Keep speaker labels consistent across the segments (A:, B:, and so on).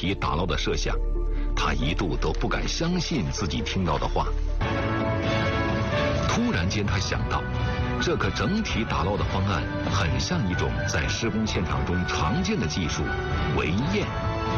A: 体打捞的设想，他一度都不敢相信自己听到的话。突然间，他想到，这个整体打捞的方案很像一种在施工现场中常见的技术——围堰。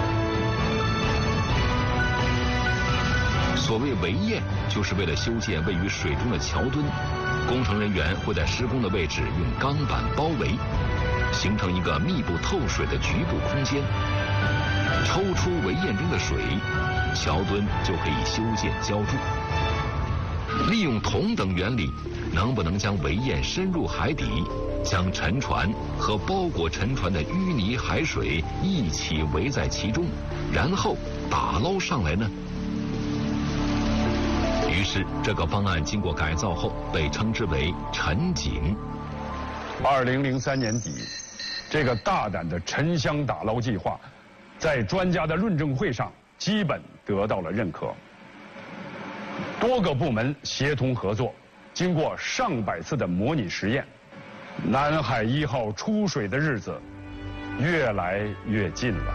A: 所谓围堰，就是为了修建位于水中的桥墩，工程人员会在施工的位置用钢板包围，形成一个密不透水的局部空间。抽出围堰中的水，桥墩就可以修建浇筑。利用同等原理，能不能将围堰深入海底，将沉船和包裹沉船的淤泥海水一起围在其中，然后打捞上来呢？于是，这个方案经过改造后，被称之为沉井。
B: 2003年底，这个大胆的沉箱打捞计划，在专家的论证会上基本得到了认可。多个部门协同合作，经过上百次的模拟实验，南海1号出水的日子越来越近了。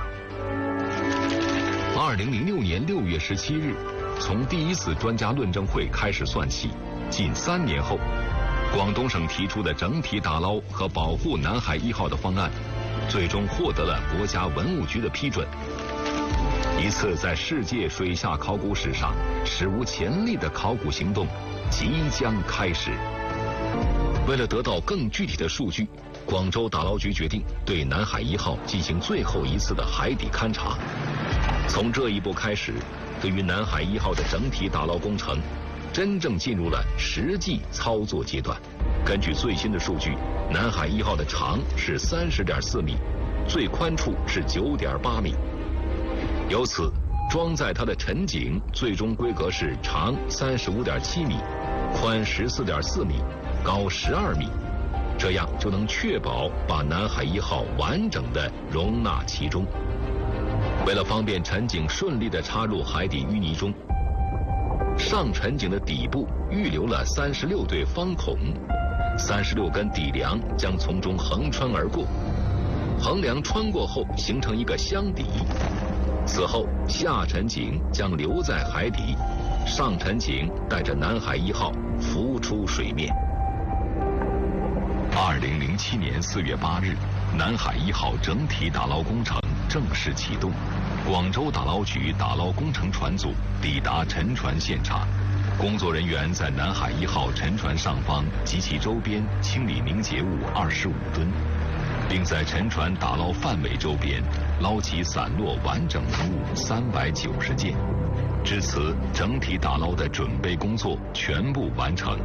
A: 2006年6月17日。从第一次专家论证会开始算起，近3年后，广东省提出的整体打捞和保护南海1号的方案，最终获得了国家文物局的批准。一次在世界水下考古史上史无前例的考古行动即将开始。为了得到更具体的数据，广州打捞局决定对南海1号进行最后一次的海底勘察。从这一步开始，对于南海1号的整体打捞工程，真正进入了实际操作阶段。根据最新的数据，南海1号的长是30.4米，最宽处是9.8米。由此，装载它的沉井最终规格是长35.7米，宽14.4米，高12米，这样就能确保把南海1号完整的容纳其中。为了方便沉井顺利地插入海底淤泥中，上沉井的底部预留了36对方孔，36根底梁将从中横穿而过，横梁穿过后形成一个箱底。此后，下沉井将留在海底，上沉井带着南海1号浮出水面。2007年4月8日，南海1号整体打捞工程正式启动。广州打捞局打捞工程船组抵达沉船现场，工作人员在南海1号沉船上方及其周边清理凝结物25吨，并在沉船打捞范围周边捞起散落完整文物390件。至此，整体打捞的准备工作全部完成。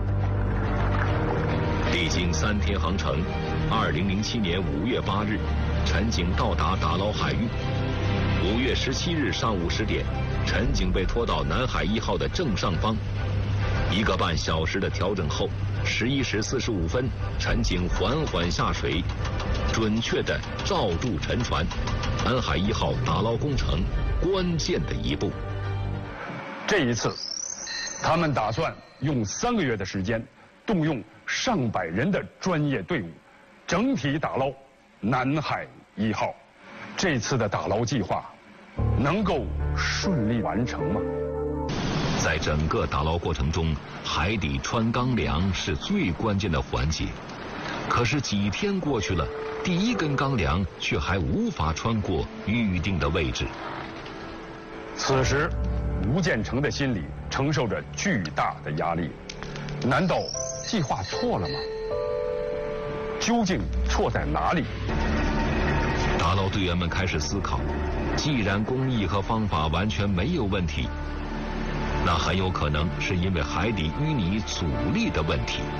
A: 历经3天航程，2007年5月8日，沉井到达打捞海域。5月17日上午10点，沉井被拖到南海1号的正上方。1个半小时的调整后，11时45分，沉井缓缓下水，准确地罩住沉船。南海1号打捞工程关键的一步。
B: 这一次，他们打算用3个月的时间，动用上百人的专业队伍，整体打捞南海1号。这次的打捞计划能够顺利完成吗？
A: 在整个打捞过程中，海底穿钢梁是最关键的环节。可是几天过去了，第1根钢梁却还无法穿过预定的位置。
B: 此时，吴建成的心里承受着巨大的压力。难道计划错了吗？究竟错在哪里？
A: 打捞队员们开始思考，既然工艺和方法完全没有问题，那很有可能是因为海底淤泥阻力的问题。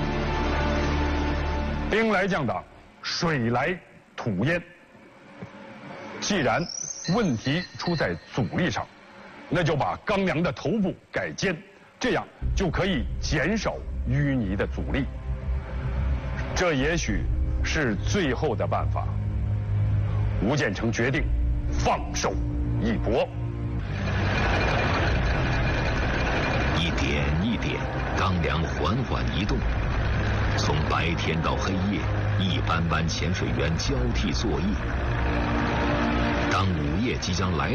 B: 兵来将挡，水来土淹。既然问题出在阻力上，那就把钢梁的头部改尖，这样就可以减少淤泥的阻力。这也许是最后的办法。吴建成决定放手一搏。
A: 一点一点，钢梁缓缓移动。从白天到黑夜，一班班潜水员交替作业。当午夜即将来